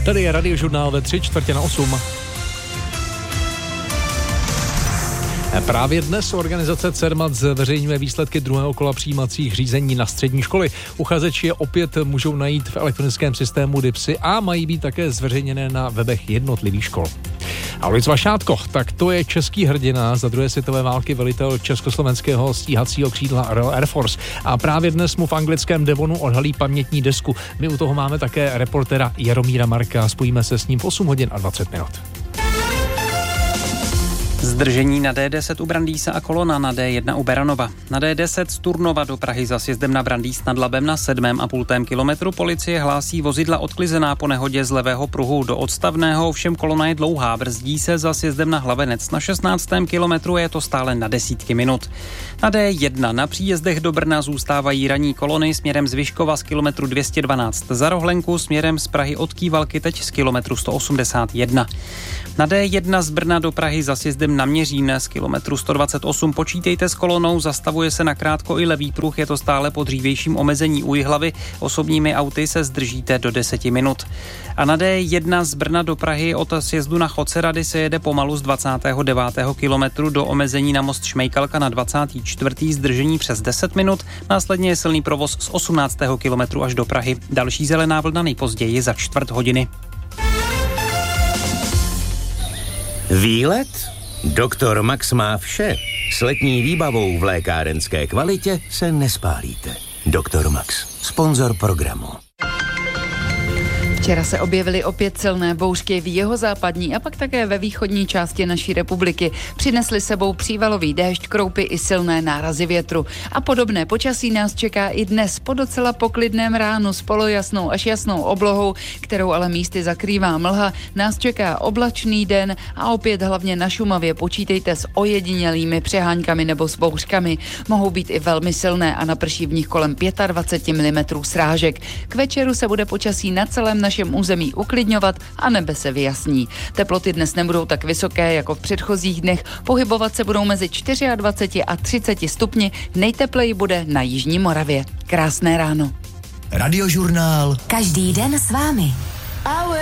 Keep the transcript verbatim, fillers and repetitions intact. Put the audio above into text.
Tady je Radiožurnál ve tři čtvrtě na osm. Právě dnes organizace Cermat zveřejňuje výsledky druhého kola přijímacích řízení na střední školy. Uchazeči je opět můžou najít v elektronickém systému DIPSy a mají být také zveřejněné na webech jednotlivých škol. Alois Vašátko, tak to je český hrdina, za druhé světové války velitel československého stíhacího křídla Royal Air Force. A právě dnes mu v anglickém Devonu odhalí pamětní desku. My u toho máme také reportéra Jaromíra Marka. Spojíme se s ním v osm hodin a dvacet minut. Zdržení na D deset u Brandýsa a kolona na D jedna u Beranova. Na D deset z Turnova do Prahy za sjezdem na Brandýs nad Labem na sedmém a půl kilometru policie hlásí vozidla odklizená po nehodě z levého pruhu do odstavného, ovšem kolona je dlouhá, brzdí se za sjezdem na Hlavenec na šestnáctém kilometru, je to stále na desítky minut. Na D jedna na příjezdech do Brna zůstávají ranní kolony směrem z Vyškova z kilometru dvě stě dvanáct za Rohlenku, směrem z Prahy od Kývalky teď z kilometru sto osmdesát jedna. Na D jedna z Brna do Prahy za sjezdem na Měřín z kilometru sto dvacet osm počítejte s kolonou, zastavuje se nakrátko i levý pruh, je to stále po dřívějším omezení u Jihlavy, osobními auty se zdržíte do deseti minut. A na D jedna z Brna do Prahy od sjezdu na Chocerady se jede pomalu z dvacátého devátého kilometru do omezení na most Šmejkalka na dvacátém čtvrtém zdržení přes deset minut, následně je silný provoz z osmnáctého kilometru až do Prahy. Další zelená vlna nejpozději za čtvrt hodiny. Výlet? Doktor Max má vše. S letní výbavou v lékárenské kvalitě se nespálíte. Doktor Max, sponzor programu. Včera se objevily opět silné bouřky v jihozápadní a pak také ve východní části naší republiky. Přinesly sebou přívalový déšť, kroupy i silné nárazy větru. A podobné počasí nás čeká i dnes po docela poklidném ránu s polojasnou až jasnou oblohou, kterou ale místy zakrývá mlha. Nás čeká oblačný den a opět hlavně na Šumavě počítejte s ojedinělými přeháňkami nebo s bouřkami. Mohou být i velmi silné a naprší v nich kolem dvacet pět milimetrů srážek. K večeru se bude počasí na celém našem území uklidňovat a nebe se vyjasní. Teploty dnes nebudou tak vysoké jako v předchozích dnech, pohybovat se budou mezi dvacet čtyři a třicet stupni, nejtepleji bude na jižní Moravě. Krásné ráno. Radiožurnál. Každý den s vámi.